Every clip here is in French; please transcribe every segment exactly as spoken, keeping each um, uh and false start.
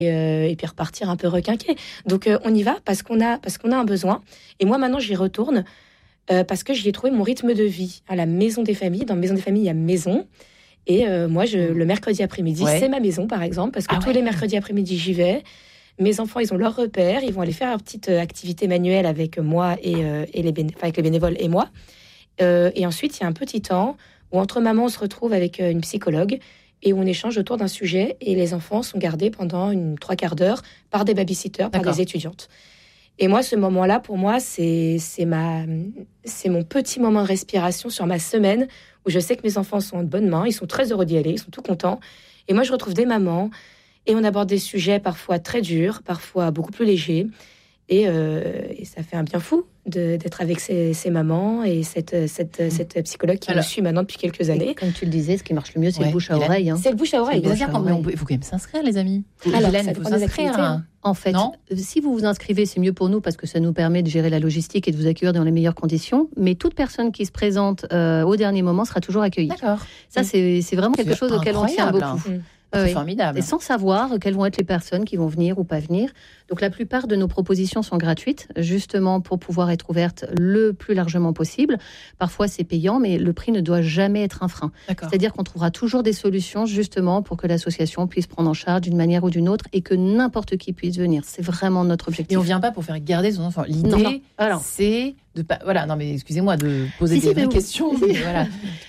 et, euh, et puis repartir un peu requinqué. Donc euh, on y va parce qu'on a, parce qu'on a un besoin. Et moi maintenant j'y retourne euh, parce que j'y ai trouvé mon rythme de vie à la Maison des Familles. Dans Maison des Familles, il y a maison. Et euh, moi, je, le mercredi après-midi, ouais. c'est ma maison, par exemple, parce que ah tous ouais. les mercredis après-midi, j'y vais. Mes enfants, ils ont leur repère. Ils vont aller faire leur petite activité manuelle avec moi et, euh, et les, béné- enfin, avec les bénévoles et moi. Euh, et ensuite, il y a un petit temps où, entre mamans, on se retrouve avec euh, une psychologue et où on échange autour d'un sujet. Et les enfants sont gardés pendant une trois quarts d'heure par des babysitters, par D'accord. des étudiantes. Et moi, ce moment-là, pour moi, c'est, c'est, ma, c'est mon petit moment de respiration sur ma semaine où je sais que mes enfants sont en bonne main, ils sont très heureux d'y aller, ils sont tout contents. Et moi, je retrouve des mamans et on aborde des sujets parfois très durs, parfois beaucoup plus légers. Et, euh, et ça fait un bien fou de, d'être avec ces, ces mamans et cette, cette, cette psychologue qui Alors, me suit maintenant depuis quelques années. Comme tu le disais, ce qui marche le mieux, c'est ouais, le bouche à Hélène, oreille. Hein. C'est le bouche à oreille. Il faut quand même s'inscrire, les amis. Alors, Hélène, il faut s'inscrire. Hein. En fait, non si vous vous inscrivez, c'est mieux pour nous parce que ça nous permet de gérer la logistique et de vous accueillir dans les meilleures conditions. Mais toute personne qui se présente euh, au dernier moment sera toujours accueillie. D'accord. Ça, c'est, c'est vraiment quelque c'est chose auquel on tient beaucoup. Hein. Mmh. C'est oui. formidable. Et sans savoir quelles vont être les personnes qui vont venir ou pas venir. Donc la plupart de nos propositions sont gratuites, justement pour pouvoir être ouvertes le plus largement possible. Parfois c'est payant, mais le prix ne doit jamais être un frein. D'accord. C'est-à-dire qu'on trouvera toujours des solutions justement pour que l'association puisse prendre en charge d'une manière ou d'une autre et que n'importe qui puisse venir. C'est vraiment notre objectif. Et on ne vient pas pour faire garder son enfant. L'idée, non, non. Alors, c'est de pas. Voilà, non mais excusez-moi de poser si, des si, vraies questions. Mais voilà.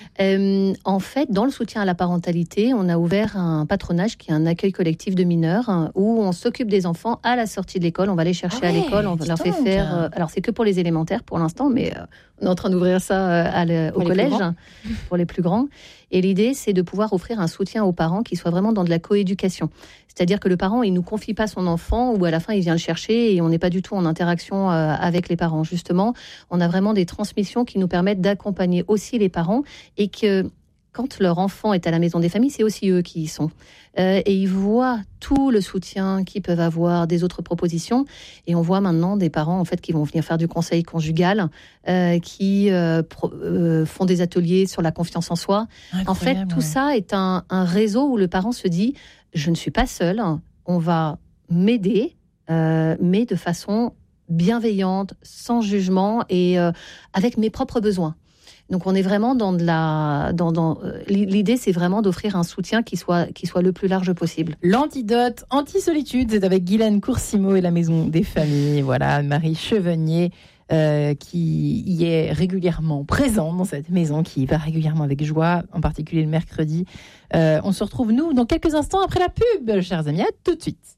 Euh, en fait, dans le soutien à la parentalité, on a ouvert un patronage qui est un accueil collectif de mineurs hein, où on s'occupe des enfants à la sortie de l'école. On va les chercher ah ouais, à l'école, on leur fait faire. Euh, alors, c'est que pour les élémentaires pour l'instant, mais euh, on est en train d'ouvrir ça euh, à le, au collège pour les plus grands. Et l'idée, c'est de pouvoir offrir un soutien aux parents qui soit vraiment dans de la coéducation. C'est-à-dire que le parent, il nous confie pas son enfant ou à la fin, il vient le chercher et on n'est pas du tout en interaction euh, avec les parents. Justement, on a vraiment des transmissions qui nous permettent d'accompagner aussi les parents et que quand leur enfant est à la Maison des Familles, c'est aussi eux qui y sont. Euh, et ils voient tout le soutien qu'ils peuvent avoir, des autres propositions. Et on voit maintenant des parents en fait, qui vont venir faire du conseil conjugal, euh, qui euh, pro, euh, font des ateliers sur la confiance en soi. Incroyable, en fait, tout ouais. ça est un, un réseau où le parent se dit « je ne suis pas seul, on va m'aider, euh, mais de façon bienveillante, sans jugement et euh, avec mes propres besoins ». Donc on est vraiment dans de la, dans, dans l'idée, c'est vraiment d'offrir un soutien qui soit qui soit le plus large possible. L'antidote anti-solitude, c'est avec Guylaine Coursimo et la Maison des Familles. Voilà, Marie Chevenier euh, qui y est régulièrement présente dans cette maison, qui y va régulièrement avec joie, en particulier le mercredi. Euh, on se retrouve nous dans quelques instants après la pub, chers amis. À tout de suite.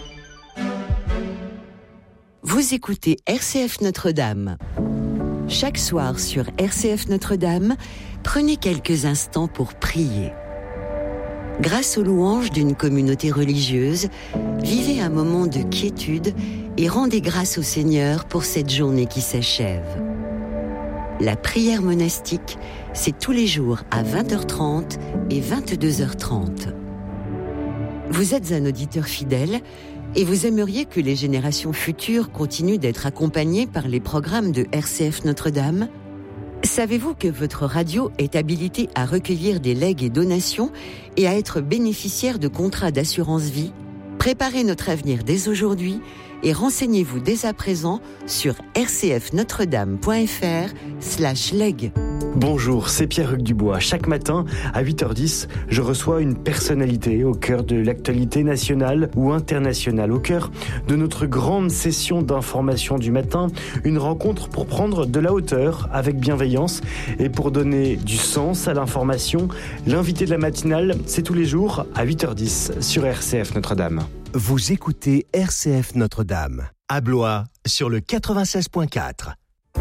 Vous écoutez R C F Notre-Dame. Chaque soir sur R C F Notre-Dame, prenez quelques instants pour prier. Grâce aux louanges d'une communauté religieuse, vivez un moment de quiétude et rendez grâce au Seigneur pour cette journée qui s'achève. La prière monastique, c'est tous les jours à vingt heures trente et vingt-deux heures trente. Vous êtes un auditeur fidèle et vous aimeriez que les générations futures continuent d'être accompagnées par les programmes de R C F Notre-Dame ? Savez-vous que votre radio est habilitée à recueillir des legs et donations et à être bénéficiaire de contrats d'assurance vie ? Préparez notre avenir dès aujourd'hui et renseignez-vous dès à présent sur rcfnotredame.fr slash leg. Bonjour, c'est Pierre-Hugues Dubois. Chaque matin, à huit heures dix, je reçois une personnalité au cœur de l'actualité nationale ou internationale, au cœur de notre grande session d'information du matin, une rencontre pour prendre de la hauteur avec bienveillance et pour donner du sens à l'information. L'invité de la matinale, c'est tous les jours à huit heures dix sur R C F Notre-Dame. Vous écoutez R C F Notre-Dame, à Blois, sur le quatre-vingt-seize virgule quatre.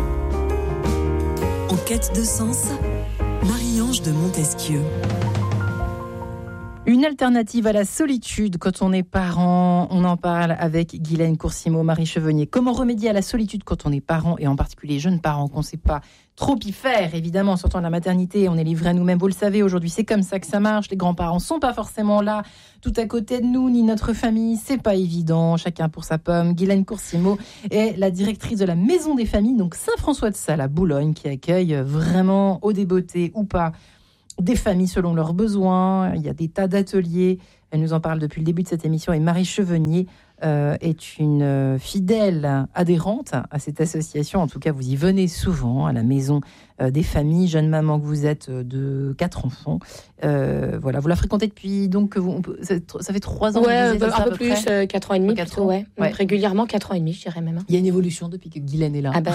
En quête de sens, Marie-Ange de Montesquieu. Une alternative à la solitude quand on est parent, on en parle avec Guylaine Coursimo, Marie Chevenier. Comment remédier à la solitude quand on est parent, et en particulier jeunes parents, qu'on ne sait pas trop y faire, évidemment, en sortant de la maternité, on est livré à nous-mêmes, vous le savez, aujourd'hui c'est comme ça que ça marche, les grands-parents ne sont pas forcément là, tout à côté de nous, ni notre famille, c'est pas évident, chacun pour sa pomme. Guylaine Coursimo est la directrice de la Maison des Familles, donc Saint-François-de-Sales à Boulogne, qui accueille vraiment, au débeauté ou pas, des familles selon leurs besoins. Il y a des tas d'ateliers Elle nous en parle depuis le début de cette émission. Et Marie Chevenier euh, est une euh, fidèle adhérente à cette association. En tout cas, vous y venez souvent à la maison euh, des familles. Jeune maman que vous êtes euh, de quatre enfants. Euh, voilà, vous la fréquentez depuis donc vous, on peut, ça, ça fait trois ans. Ouais, disais, bah, un peu plus, euh, quatre ans et demi. quatre ans. Ouais. Ouais. Régulièrement quatre ans et demi, je dirais même. Il y a une évolution depuis que Guylaine est là. Ah ben,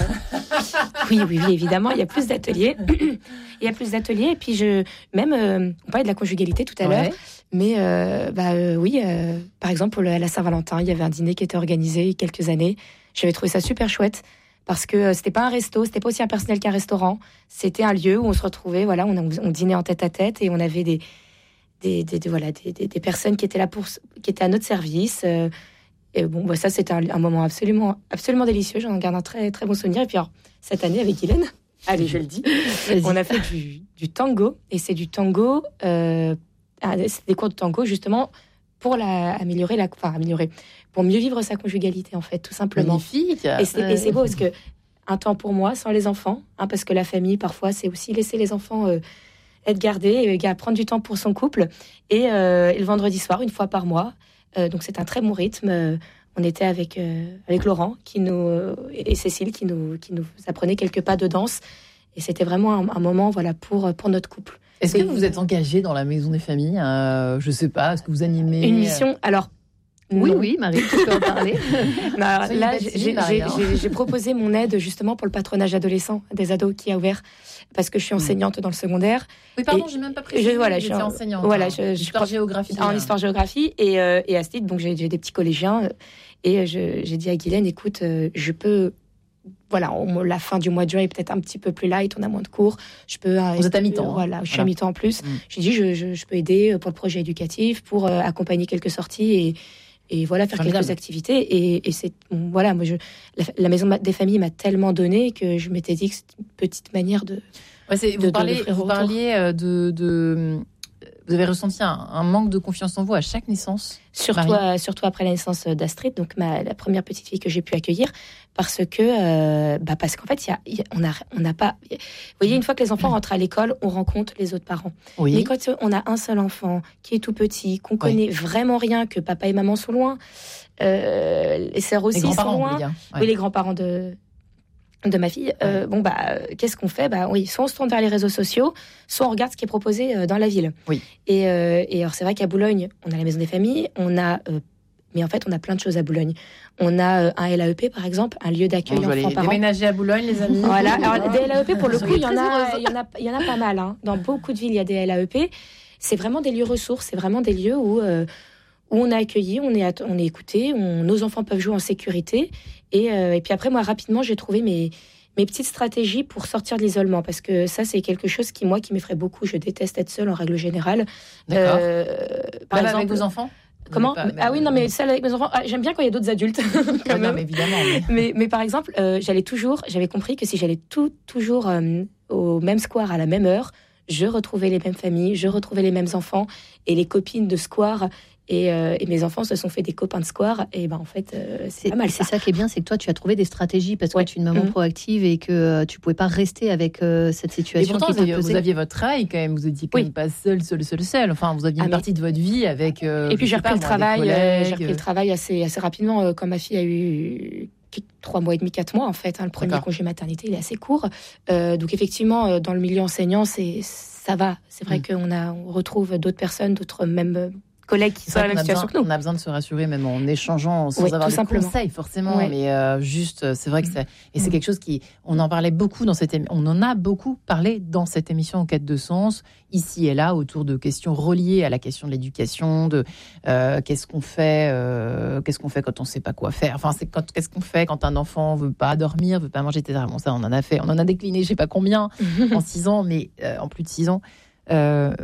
oui, oui, oui, évidemment, il y a plus d'ateliers. Il y a plus d'ateliers. Et puis, je, même, euh, on parlait de la conjugalité tout à l'heure. Ouais. Mais euh, bah, euh, oui, euh, par exemple, pour le, la Saint-Valentin, il y avait un dîner qui était organisé il y a quelques années. J'avais trouvé ça super chouette parce que euh, c'était pas un resto, c'était pas aussi impersonnel qu'un restaurant. C'était un lieu où on se retrouvait, voilà, on, on dînait en tête à tête et on avait des, des, des, des voilà, des, des, des personnes qui étaient là pour, qui étaient à notre service. Euh, et bon, bah, ça, c'était un, un moment absolument, absolument délicieux. J'en garde un très, très bon souvenir. Et puis, alors, cette année, avec Guylaine, allez, je le dis, on a fait du, du tango et c'est du tango. Euh, C'est des cours de tango justement pour la, améliorer la, enfin améliorer, pour mieux vivre sa conjugalité en fait, tout simplement. Magnifique. Et c'est, et c'est beau parce que un temps pour moi sans les enfants, hein, parce que la famille parfois c'est aussi laisser les enfants euh, être gardés, euh, prendre du temps pour son couple. Et, euh, et le vendredi soir une fois par mois, euh, donc c'est un très bon rythme. Euh, on était avec euh, avec Laurent qui nous euh, et Cécile qui nous qui nous apprenait quelques pas de danse. Et c'était vraiment un, un moment voilà pour pour notre couple. Est-ce que vous vous êtes engagé dans la maison des familles euh, Je ne sais pas, est-ce que vous animez une mission? Alors, oui, non. oui, Marie, tu peux en parler. Non, alors, là, j'ai, j'ai, j'ai, j'ai proposé mon aide justement pour le patronage adolescent des ados qui a ouvert parce que je suis enseignante mmh. dans le secondaire. Oui, pardon, et j'ai même pas précisé. Je, voilà, je suis enseignante. Voilà, hein, je, je histoire géographie. En histoire-géographie et, euh, et à ce titre, donc j'ai, j'ai des petits collégiens et je, j'ai dit à Guylaine, écoute, euh, je peux. Voilà, on, la fin du mois de juin est peut-être un petit peu plus light, on a moins de cours. Je peux. Euh, Vous êtes à mi-temps. Euh, voilà, je suis voilà. à mi-temps en plus. Mm. J'ai dit, je, je, je peux aider pour le projet éducatif, pour euh, accompagner quelques sorties et, et voilà, faire quelques activités. Et, et c'est bon, voilà, moi, je, la, la maison des familles m'a tellement donné que je m'étais dit que c'était une petite manière de. Ouais, c'est, de vous, parlez, vous parliez de, de. Vous avez ressenti un, un manque de confiance en vous à chaque naissance, surtout, euh, surtout après la naissance d'Astrid, donc ma, la première petite fille que j'ai pu accueillir, parce que, euh, bah parce qu'en fait, y a, y a, on n'a on a pas. Vous voyez, une fois que les enfants rentrent à l'école, on rencontre les autres parents. Oui. Mais quand on a un seul enfant qui est tout petit, qu'on connaît oui. vraiment rien, que papa et maman sont loin, euh, les sœurs aussi les sont loin, ouais. oui, les grands-parents de. de ma fille, euh, ouais. bon bah qu'est-ce qu'on fait? Bah oui, soit on se tourne vers les réseaux sociaux, soit on regarde ce qui est proposé euh, dans la ville. Oui. Et, euh, et alors c'est vrai qu'à Boulogne, on a la maison des familles, on a, euh, mais en fait on a plein de choses à Boulogne. On a euh, un L A E P par exemple, un lieu d'accueil bon, enfants-parents. Déménager à Boulogne, les amis. Voilà. Alors des L A E P pour le coup, il y en a, il y en a, il y en a pas mal. Hein. Dans beaucoup de villes, il y a des L A E P. C'est vraiment des lieux ressources, c'est vraiment des lieux où euh, où on est accueilli, on est, on est écouté, on, nos enfants peuvent jouer en sécurité. Et, euh, et puis après, moi rapidement, j'ai trouvé mes mes petites stratégies pour sortir de l'isolement, parce que ça, c'est quelque chose qui, moi, qui m'effraie beaucoup. Je déteste être seule, en règle générale. D'accord. Euh, par même exemple, avec vos enfants? Comment? pas, Ah oui, non, mais seule avec mes enfants. Ah, j'aime bien quand il y a d'autres adultes. quand ouais, non, mais évidemment. Mais, mais, mais par exemple, euh, j'allais toujours, j'avais compris que si j'allais tout, toujours euh, au même square à la même heure, je retrouvais les mêmes familles, je retrouvais les mêmes enfants et les copines de square. Et, euh, et mes enfants se sont fait des copains de square. Et ben en fait, euh, c'est, c'est pas mal. C'est ça. ça qui est bien, c'est que toi, tu as trouvé des stratégies parce ouais. que tu es une maman mmh. proactive et que euh, tu pouvais pas rester avec euh, cette situation. Et pourtant, qui vous, aviez, vous aviez votre travail quand même. Vous étiez quand oui. même pas seul, seul, seul, seul. Enfin, vous aviez une ah, partie de votre vie avec. Euh, et puis j'ai repris pas, le moi, travail. collègues, euh, j'ai repris le travail assez, assez rapidement euh, quand ma fille a eu trois mois et demi, quatre mois en fait. Hein, le premier D'accord. congé maternité, il est assez court. Euh, donc effectivement, euh, dans le milieu enseignant, c'est ça va. C'est vrai mmh. qu'on a, on retrouve d'autres personnes, d'autres même. collègues qui sont dans la même situation besoin, que nous. On a besoin de se rassurer, même en échangeant, sans oui, avoir de simplement. conseils, forcément. Ouais. Mais euh, juste, c'est vrai que c'est... Et c'est quelque chose qui... On en parlait beaucoup dans cette émission. On en a beaucoup parlé dans cette émission En quête de sens, ici et là, autour de questions reliées à la question de l'éducation, de euh, qu'est-ce qu'on fait, euh, qu'est-ce qu'on fait quand on ne sait pas quoi faire. Enfin, c'est quand, qu'est-ce qu'on fait quand un enfant ne veut pas dormir, ne veut pas manger, et cetera. Bon, ça, on en a fait. On en a décliné, je ne sais pas combien, en six ans, mais euh, en plus de six ans. Euh,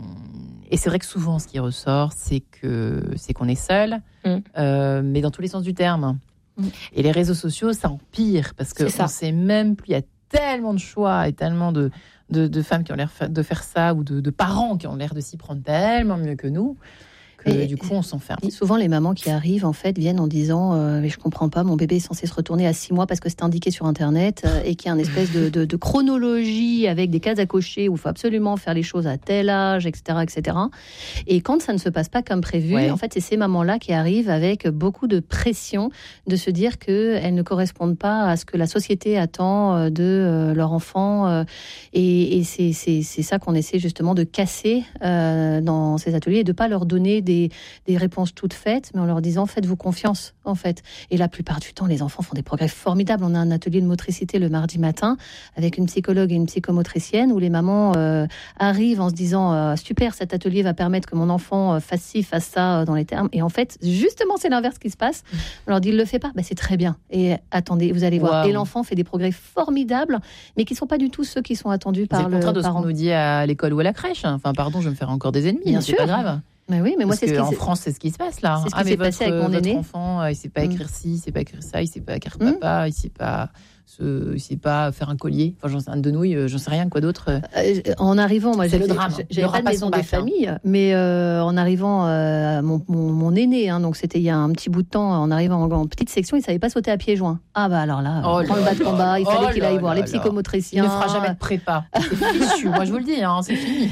et c'est vrai que souvent, ce qui ressort, c'est que c'est qu'on est seul, mm. euh, mais dans tous les sens du terme. Mm. Et les réseaux sociaux, ça empire parce que on sait même plus. Il y a tellement de choix et tellement de de, de femmes qui ont l'air de faire ça ou de, de parents qui ont l'air de s'y prendre tellement mieux que nous. que et du coup, on s'enferme. Souvent, les mamans qui arrivent, en fait, viennent en disant euh, « mais je comprends pas, mon bébé est censé se retourner à six mois parce que c'est indiqué sur Internet euh, et qu'il y a une espèce de, de, de chronologie avec des cases à cocher où il faut absolument faire les choses à tel âge, et cetera, et cetera. Et quand ça ne se passe pas comme prévu, ouais. en fait, c'est ces mamans-là qui arrivent avec beaucoup de pression de se dire qu'elles ne correspondent pas à ce que la société attend de euh, leur enfant. Euh, et et c'est, c'est, c'est ça qu'on essaie justement de casser euh, dans ces ateliers et de ne pas leur donner des Des, des réponses toutes faites, mais en leur disant faites-vous confiance en fait. Et la plupart du temps, les enfants font des progrès formidables. On a un atelier de motricité le mardi matin avec une psychologue et une psychomotricienne où les mamans euh, arrivent en se disant euh, super, cet atelier va permettre que mon enfant fasse ci, fasse ça euh, dans les termes. Et en fait, justement, c'est l'inverse qui se passe. On leur dit il le fait pas, ben, c'est très bien. Et attendez, vous allez voir. Wow. Et l'enfant fait des progrès formidables, mais qui sont pas du tout ceux qui sont attendus par le parent. C'est le contraire de ce qu'on nous dit à l'école ou à la crèche. Enfin, pardon, je vais me faire encore des ennemis. Bien sûr, c'est pas grave. Mais oui, mais moi, Parce c'est ce qui en s'est... France, c'est ce qui se passe là. C'est ce qui ah, s'est mais passé votre, avec mon votre aîné. enfant, il sait pas écrire ci, il sait pas écrire ça, il sait pas écrire mm. papa, il sait pas, ce, il sait pas faire un collier. Enfin, j'en sais un de nouilles, j'en sais rien quoi d'autre. Euh, en arrivant, moi, c'est j'ai le drame. J'avais pas de maison des familles, hein. mais euh, en arrivant, euh, mon, mon, mon aîné, hein, donc c'était il y a un petit bout de temps, en arrivant en, en petite section, il savait pas sauter à pieds joints. Ah bah alors là, oh prend le bas de combat, il fallait oh qu'il aille voir les psychomotriciens. Il ne fera jamais de prépa. C'est fichu. Moi, je vous le dis, hein, c'est fini.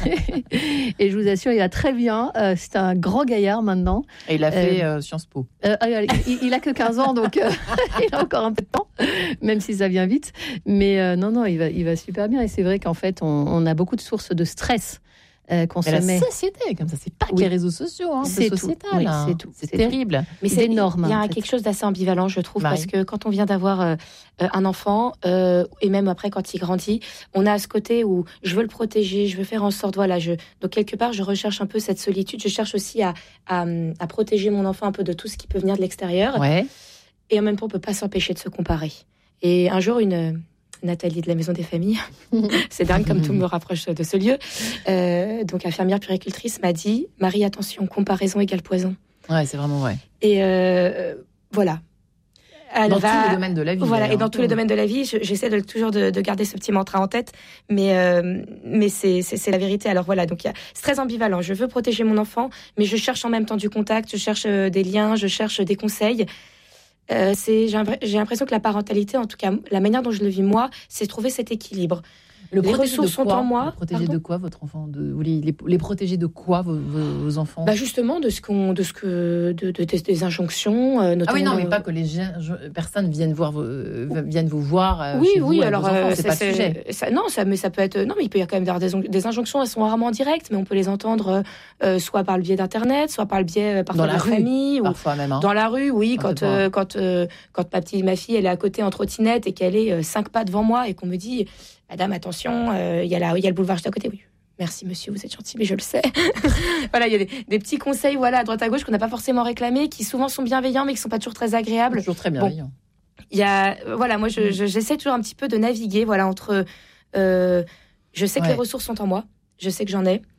et, et je vous assure, il va très bien. Euh, c'est un grand gaillard maintenant. Et il a fait euh, euh, Sciences Po. Euh, il, il a que quinze ans, donc euh, il a encore un peu de temps, même si ça vient vite. Mais euh, non, non, il va, il va super bien. Et c'est vrai qu'en fait, on, on a beaucoup de sources de stress. Euh, qu'on se la met. société, comme ça, c'est pas oui. que les réseaux sociaux, hein, c'est, c'est sociétal. Oui, hein. c'est tout. C'est, c'est terrible. Mais c'est énorme. Il y a en fait. quelque chose d'assez ambivalent, je trouve, Marie. Parce que quand on vient d'avoir euh, un enfant, euh, et même après quand il grandit, on a ce côté où je veux le protéger, je veux faire en sorte, voilà, je... donc quelque part, je recherche un peu cette solitude. Je cherche aussi à, à, à protéger mon enfant un peu de tout ce qui peut venir de l'extérieur. Ouais. Et en même temps, on peut pas s'empêcher de se comparer. Et un jour, une Nathalie de la Maison des Familles, c'est dingue comme tout me rapproche de ce lieu, euh, donc infirmière puéricultrice, m'a dit « Marie, attention, comparaison égale poison ». Ouais, c'est vraiment vrai. Et euh, voilà. Elle dans va, tous les domaines de la vie. Voilà, et dans tous les domaines de la vie, je, j'essaie de, toujours de, de garder ce petit mantra en tête, mais, euh, mais c'est, c'est, c'est la vérité. Alors voilà, donc y a, c'est très ambivalent. Je veux protéger mon enfant, mais je cherche en même temps du contact, je cherche des liens, je cherche des conseils. Euh, c'est, j'ai, j'ai l'impression que la parentalité, en tout cas la manière dont je le vis moi, c'est trouver cet équilibre. Le les ressources sont en moi. Le protéger Pardon de quoi votre enfant de, vous les, les, les protéger de quoi vos, vos, vos enfants bah justement de ce qu'on, de ce que, de, de, de des injonctions. Euh, ah oui non mais pas que les gens, personnes viennent voir, vos, euh, viennent vous voir. Euh, oui chez oui vous, alors enfants, euh, c'est ça, pas c'est, le sujet. Ça, non ça mais ça peut être non mais il peut y avoir quand même des, des injonctions. Elles sont rarement directes mais on peut les entendre euh, soit par le biais d'internet, soit par le biais euh, parfois dans la de rue, famille parfois ou même hein. dans la rue oui quand euh, quand euh, quand ma petite ma fille elle est à côté en trottinette et qu'elle est euh, cinq pas devant moi et qu'on me dit Madame, attention, il euh, y, y a le boulevard juste à côté. Oui, merci monsieur, vous êtes gentil, mais je le sais. Voilà, il y a des, des petits conseils voilà, à droite à gauche qu'on n'a pas forcément réclamés, qui souvent sont bienveillants, mais qui ne sont pas toujours très agréables. Toujours très bienveillants. Bon, y a, voilà, moi, je, je, j'essaie toujours un petit peu de naviguer voilà, entre... Euh, je sais que ouais. les ressources sont en moi, je sais que j'en ai,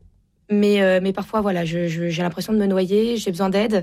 mais, euh, mais parfois, voilà, je, je, j'ai l'impression de me noyer, j'ai besoin d'aide.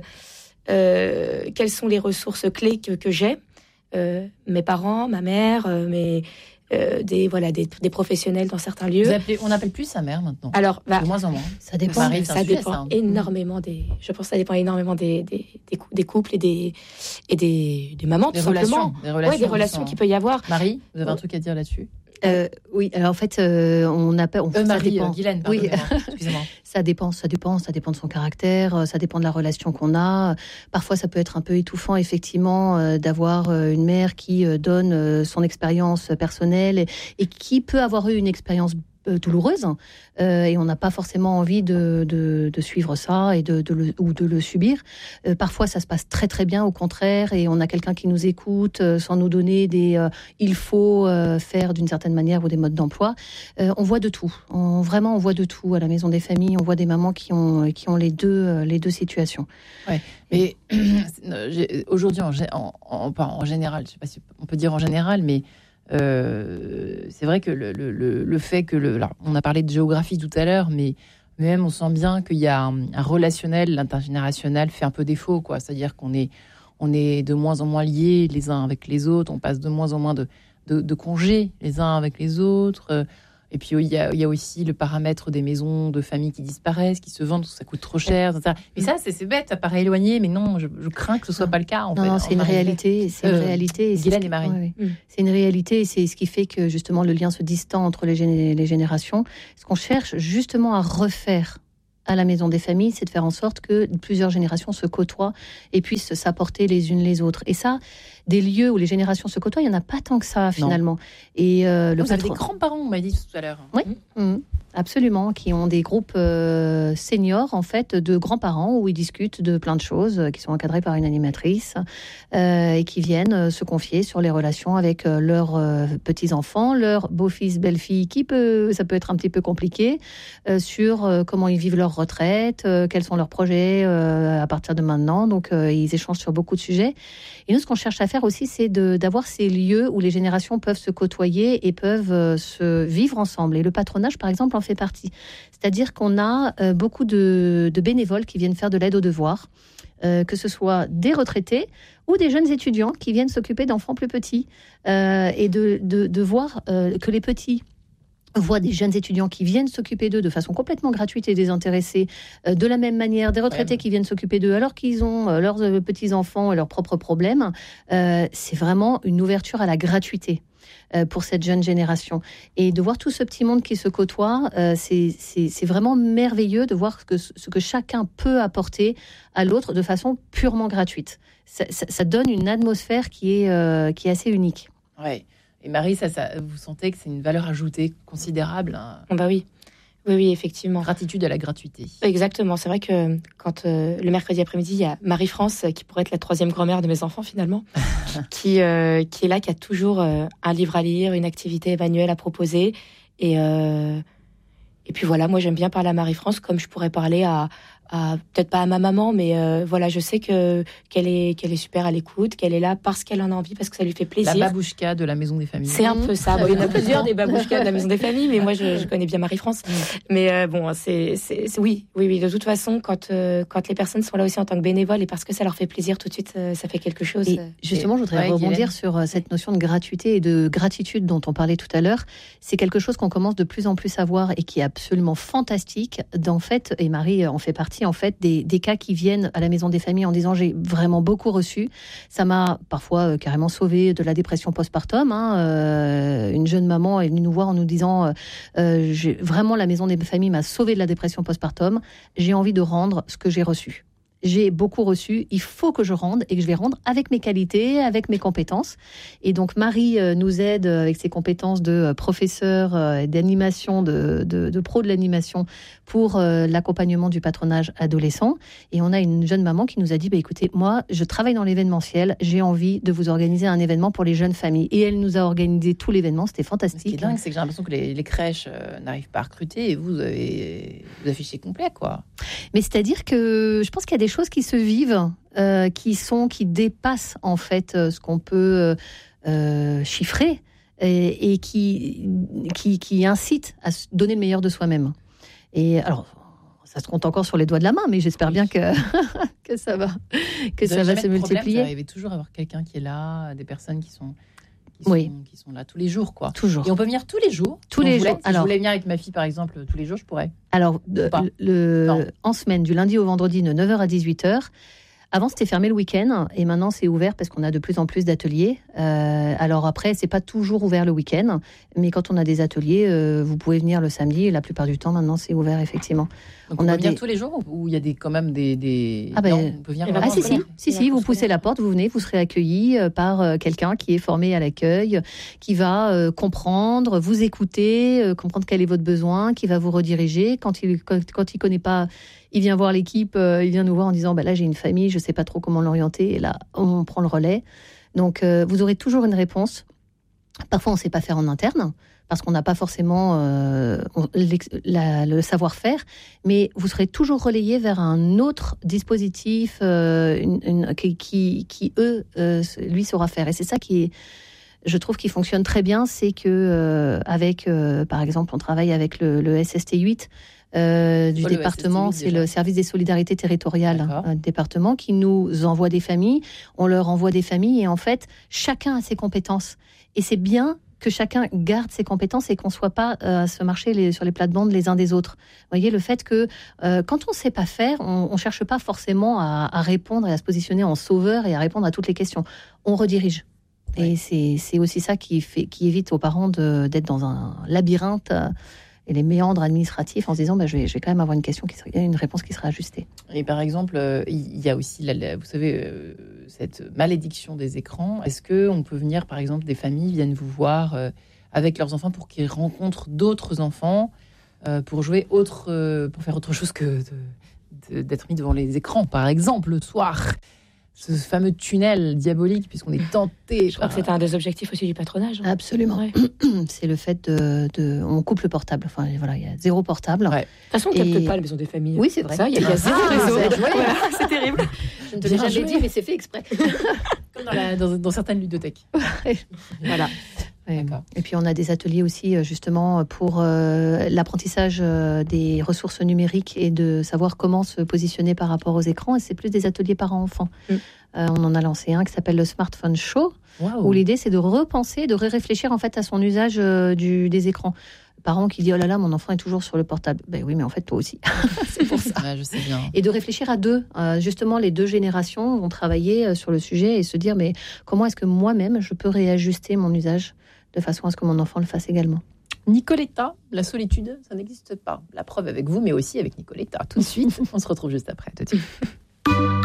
Euh, quelles sont les ressources clés que, que j'ai euh, mes parents, ma mère, euh, mes... Euh, des voilà des, des professionnels dans certains lieux. Vous appelez, on n'appelle plus sa mère maintenant. Alors bah, de moins en moins. Ça dépend. Marie, ça sujet, dépend ça, hein. énormément des. Je pense que ça dépend énormément des des, des, des couples et des et des, des mamans des tout relations, simplement. Des relations, ouais, des relations qu'il peut y avoir. Marie, vous avez un truc à dire là-dessus? Euh, oui, alors en fait, euh, on appelle. On, euh, Marie, ça dépend. Euh, Guylaine, oui, excusez-moi. Ça dépend, ça dépend, ça dépend de son caractère, ça dépend de la relation qu'on a. Parfois, ça peut être un peu étouffant, effectivement, euh, d'avoir euh, une mère qui euh, donne euh, son expérience personnelle et, et qui peut avoir eu une expérience euh, douloureuse euh, et on n'a pas forcément envie de, de, de suivre ça et de, de le, ou de le subir. Euh, parfois, ça se passe très très bien, au contraire, et on a quelqu'un qui nous écoute euh, sans nous donner des euh, il faut euh, faire d'une certaine manière ou des modes d'emploi. Euh, on voit de tout. On, vraiment, on voit de tout à la Maison des Familles. On voit des mamans qui ont qui ont les deux euh, les deux situations. Ouais, mais aujourd'hui, en, en, en, en général, je sais pas si on peut dire en général, mais Euh, c'est vrai que le, le, le fait que le, alors on a parlé de géographie tout à l'heure, mais même on sent bien qu'il y a un, un relationnel, l'intergénérationnel fait un peu défaut, quoi. C'est-à-dire qu'on est, on est de moins en moins liés les uns avec les autres, on passe de moins en moins de, de, de congés les uns avec les autres. Et puis, il y, a, il y a aussi le paramètre des maisons de famille qui disparaissent, qui se vendent, ça coûte trop cher, et cetera. Mais ça, c'est, c'est bête, ça paraît éloigné, mais non, je, je crains que ce ne soit pas le cas, en non, fait. Non, c'est une réalité. C'est euh, une réalité. Et Guylaine et Marie. Oui, oui. C'est une réalité, et c'est ce qui fait que, justement, le lien se distend entre les, gén- les générations. Ce qu'on cherche, justement, à refaire à la maison des familles, c'est de faire en sorte que plusieurs générations se côtoient et puissent s'apporter les unes les autres. Et ça, des lieux où les générations se côtoient, il n'y en a pas tant que ça, finalement. Non. Et euh, le Vous avez patron... des grands-parents, on m'a dit tout à l'heure. Oui, mmh. Mmh. Absolument, qui ont des groupes euh, seniors, en fait, de grands-parents, où ils discutent de plein de choses, euh, qui sont encadrés par une animatrice, euh, et qui viennent euh, se confier sur les relations avec euh, leurs euh, petits-enfants, leurs beaux-fils, belles-filles, qui peut, ça peut être un petit peu compliqué, euh, sur euh, comment ils vivent leur retraite, euh, quels sont leurs projets euh, à partir de maintenant. Donc, euh, ils échangent sur beaucoup de sujets. Et nous, ce qu'on cherche à faire aussi, c'est de, d'avoir ces lieux où les générations peuvent se côtoyer et peuvent euh, se vivre ensemble. Et le patronage, par exemple, en fait partie. C'est-à-dire qu'on a euh, beaucoup de, de bénévoles qui viennent faire de l'aide aux devoirs, euh, que ce soit des retraités ou des jeunes étudiants qui viennent s'occuper d'enfants plus petits, euh, et de, de, de voir euh, que les petits voient des jeunes étudiants qui viennent s'occuper d'eux de façon complètement gratuite et désintéressée, euh, de la même manière des retraités ouais. qui viennent s'occuper d'eux alors qu'ils ont euh, leurs euh, petits-enfants et leurs propres problèmes. Euh, c'est vraiment une ouverture à la gratuité pour cette jeune génération. Et de voir tout ce petit monde qui se côtoie, euh, c'est, c'est, c'est vraiment merveilleux de voir ce que, ce que chacun peut apporter à l'autre de façon purement gratuite. Ça, ça, ça donne une atmosphère qui est, euh, qui est assez unique. Ouais. Et Marie, ça, ça, vous sentez que c'est une valeur ajoutée considérable, hein. Bah oui. Oui, oui, effectivement. Gratitude à la gratuité. Exactement. C'est vrai que quand euh, le mercredi après-midi, il y a Marie-France, qui pourrait être la troisième grand-mère de mes enfants, finalement, qui, euh, qui est là, qui a toujours euh, un livre à lire, une activité manuelle à proposer. Et, euh, et puis voilà, moi, j'aime bien parler à Marie-France comme je pourrais parler à... à peut-être pas à ma maman, mais euh, voilà, je sais que qu'elle est qu'elle est super à l'écoute, qu'elle est là parce qu'elle en a envie, parce que ça lui fait plaisir. La babouchka de la maison des familles. C'est un peu ça. Bon, il y en a plusieurs des babouchkas de la maison des familles, mais moi je, je connais bien Marie-France. Mais euh, bon, c'est, c'est, c'est oui, oui, oui. De toute façon, quand euh, quand les personnes sont là aussi en tant que bénévoles et parce que ça leur fait plaisir, tout de suite, euh, ça fait quelque chose. Et justement, je voudrais ouais, rebondir Guylaine. sur euh, cette notion de gratuité et de gratitude dont on parlait tout à l'heure. C'est quelque chose qu'on commence de plus en plus à voir et qui est absolument fantastique. D'en fait, et Marie en fait partie, en fait, des, des cas qui viennent à la maison des familles en disant j'ai vraiment beaucoup reçu. Ça m'a parfois euh, carrément sauvé de la dépression postpartum. Hein. Euh, une jeune maman est venue nous voir en nous disant euh, j'ai, vraiment la maison des familles m'a sauvé de la dépression postpartum. J'ai envie de rendre ce que j'ai reçu. J'ai beaucoup reçu, il faut que je rende et que je vais rendre avec mes qualités, avec mes compétences. Et donc Marie euh, nous aide avec ses compétences de euh, professeur euh, d'animation, de, de, de pro de l'animation pour euh, l'accompagnement du patronage adolescent. Et on a une jeune maman qui nous a dit bah, écoutez, moi je travaille dans l'événementiel, j'ai envie de vous organiser un événement pour les jeunes familles. Et elle nous a organisé tout l'événement, c'était fantastique. Ce qui est dingue, c'est que j'ai l'impression que les, les crèches euh, n'arrivent pas à recruter et vous avez vous affichez complet, quoi. Mais c'est-à-dire que je pense qu'il y a des choses qui se vivent, euh, qui sont, qui dépassent en fait euh, ce qu'on peut euh, chiffrer et, et qui, qui, qui incitent à se donner le meilleur de soi-même. Et alors, ça se compte encore sur les doigts de la main, mais j'espère bien que, que ça va, que ça va se multiplier. Vous arrivez toujours à avoir quelqu'un qui est là, des personnes qui sont... Qui sont, oui. qui sont là tous les jours, quoi. Toujours. Et on peut venir tous les jours. Tous les jours. Si alors, je voulais venir avec ma fille, par exemple, tous les jours, je pourrais. Alors, de, le, en semaine, du lundi au vendredi, de neuf heures à dix-huit heures. Avant, c'était fermé le week-end et maintenant, c'est ouvert parce qu'on a de plus en plus d'ateliers. Euh, alors après, c'est pas toujours ouvert le week-end, mais quand on a des ateliers, euh, vous pouvez venir le samedi et la plupart du temps, maintenant, c'est ouvert, effectivement. Donc on, on peut a venir des... tous les jours ou il y a des, quand même des... des... Ah, ben, non, on peut venir ah si, si, si, si, vous poussez la porte, vous venez, vous serez accueilli par quelqu'un qui est formé à l'accueil, qui va euh, comprendre, vous écouter, euh, comprendre quel est votre besoin, qui va vous rediriger. Quand il quand, quand il connaît pas, il vient voir l'équipe, euh, il vient nous voir en disant bah, « là, j'ai une famille, je sais pas trop comment l'orienter » et là, on prend le relais. Donc, euh, vous aurez toujours une réponse. Parfois, on ne sait pas faire en interne, parce qu'on n'a pas forcément euh, la, le savoir-faire, mais vous serez toujours relayé vers un autre dispositif euh, une, une, qui, qui, qui, eux, euh, lui, saura faire. Et c'est ça qui est, je trouve, qui fonctionne très bien, c'est que euh, avec, euh, par exemple, on travaille avec le, le S S T huit euh, du oh, département, c'est le service des solidarités territoriales euh, département qui nous envoie des familles, on leur envoie des familles et en fait, chacun a ses compétences. Et c'est bien que chacun garde ses compétences et qu'on ne soit pas euh, à se marcher les, sur les plates-bandes les uns des autres. Vous voyez, le fait que euh, quand on ne sait pas faire, on ne cherche pas forcément à, à répondre et à se positionner en sauveur et à répondre à toutes les questions. On redirige. Ouais. Et c'est, c'est aussi ça qui, fait, qui évite aux parents de, d'être dans un labyrinthe euh, et les méandres administratifs en se disant bah, je, vais, je vais quand même avoir une question, qui sera, une réponse qui sera ajustée. Et par exemple, euh, il y a aussi, la, la, vous savez, euh, cette malédiction des écrans. Est-ce qu'on peut venir, par exemple, des familles viennent vous voir euh, avec leurs enfants pour qu'ils rencontrent d'autres enfants, euh, pour jouer autre, euh, pour faire autre chose que de, de, d'être mis devant les écrans, par exemple, le soir. Ce fameux tunnel diabolique, puisqu'on est tenté. Je crois que c'est un des objectifs aussi du patronage. Hein. Absolument. Ouais. C'est le fait de, de... On coupe le portable. Enfin, voilà, il y a zéro portable. Ouais. De toute façon, on ne capte pas la maison des familles. Oui, c'est vrai. Ça, il y, y a zéro ah, réseau. C'est, voilà, c'est terrible. Je ne te l'ai jamais dit, mais c'est fait exprès. Comme dans, la, dans, dans certaines ludothèques. Voilà. Ouais. Et puis on a des ateliers aussi justement pour euh, l'apprentissage euh, des ressources numériques et de savoir comment se positionner par rapport aux écrans. Et c'est plus des ateliers parents-enfants. Mm. Euh, on en a lancé un qui s'appelle le Smartphone Show, wow. où l'idée c'est de repenser, de réfléchir en fait à son usage euh, du, des écrans. Parent qui dit oh là là mon enfant est toujours sur le portable. Ben oui mais en fait toi aussi. C'est pour ça. Ouais, je sais bien. Et de réfléchir à deux. Euh, justement les deux générations vont travailler sur le sujet et se dire mais comment est-ce que moi-même je peux réajuster mon usage de façon à ce que mon enfant le fasse également. Nicoletta, la solitude, ça n'existe pas. La preuve avec vous, mais aussi avec Nicoletta. Tout de suite, on se retrouve juste après. Tout de suite.